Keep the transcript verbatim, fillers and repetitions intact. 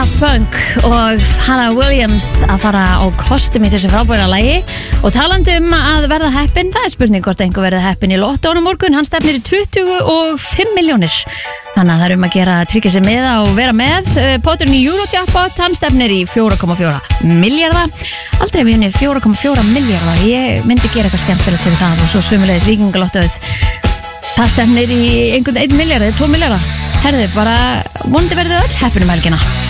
Daft Punk og Pharrell Williams að fara á kostum í þessu frábæra lagi. Og talandi um að verða heppin, það er spurning hvort einhver verði heppin í lottónu morgun. Hann stefnir í tuttugu og fimm milljónir. Þannig að það er um að gera að tryggja sig með og vera með. Póturinn í Eurojackpot, hann stefnir í fjóra komma fjóra milljarða. Aldrei við henni fjóra komma fjóra milljarða. Ég myndi gera eitthvað skemmtilegt fyrir það og svo sömulegis Víkingalottóið. Það stefnir í einhvern einn milljarð eða tvo milljarða. Herðu, bara vonandi verðu öll heppin um helgina.